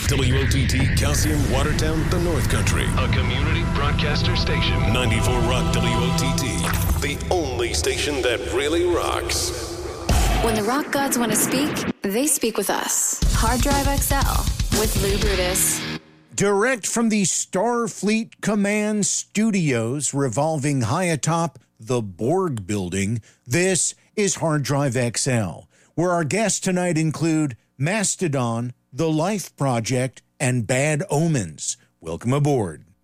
WOTT Calcium Watertown, the North Country. A community broadcaster station. 94 Rock WOTT. The only station that really rocks. When the rock gods want to speak, they speak with us. Hard Drive XL with Lou Brutus. Direct from the Starfleet Command Studios revolving high atop the Borg building, this is Hard Drive XL, where our guests tonight include Mastodon, The Life Project, and Bad Omens. Welcome aboard.